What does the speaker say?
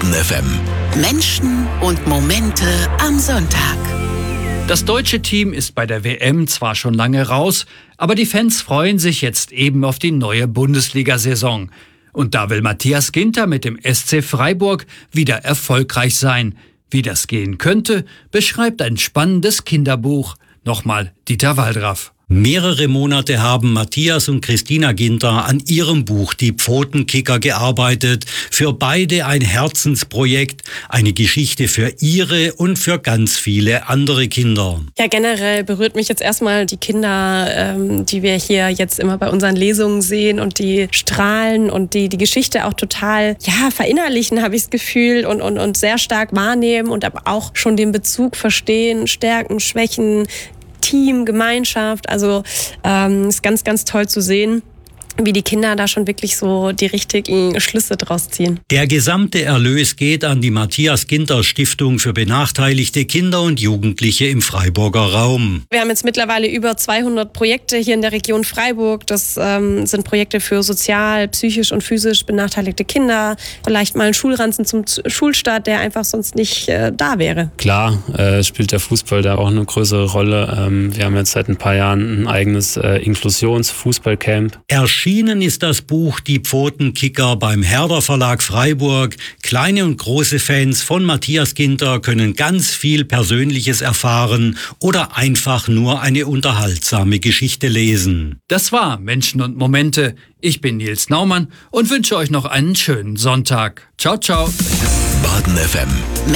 Baden FM. Menschen und Momente am Sonntag. Das deutsche Team ist bei der WM zwar schon lange raus, aber die Fans freuen sich jetzt eben auf die neue Bundesliga-Saison. Und da will Matthias Ginter mit dem SC Freiburg wieder erfolgreich sein. Wie das gehen könnte, beschreibt ein spannendes Kinderbuch. Nochmal Dieter Waldraff. Mehrere Monate haben Matthias und Christina Ginter an ihrem Buch Die Pfotenkicker gearbeitet. Für beide ein Herzensprojekt, eine Geschichte für ihre und für ganz viele andere Kinder. Ja, generell berührt mich jetzt erstmal die Kinder, die wir hier jetzt immer bei unseren Lesungen sehen und die strahlen und die Geschichte auch total verinnerlichen, habe ich das Gefühl, und sehr stark wahrnehmen und aber auch schon den Bezug verstehen, Stärken, Schwächen, Team, Gemeinschaft, also ist ganz, ganz toll zu sehen, wie die Kinder da schon wirklich so die richtigen Schlüsse draus ziehen. Der gesamte Erlös geht an die Matthias Ginter Stiftung für benachteiligte Kinder und Jugendliche im Freiburger Raum. Wir haben jetzt mittlerweile über 200 Projekte hier in der Region Freiburg. Das sind Projekte für sozial, psychisch und physisch benachteiligte Kinder. Vielleicht mal ein Schulranzen zum Schulstart, der einfach sonst nicht da wäre. Klar, spielt der Fußball da auch eine größere Rolle. Wir haben jetzt seit ein paar Jahren ein eigenes Inklusions-Fußballcamp. Erschienen ist das Buch Die Pfotenkicker beim Herder Verlag Freiburg. Kleine und große Fans von Matthias Ginter können ganz viel Persönliches erfahren oder einfach nur eine unterhaltsame Geschichte lesen. Das war Menschen und Momente. Ich bin Nils Naumann und wünsche euch noch einen schönen Sonntag. Ciao, ciao. Baden FM.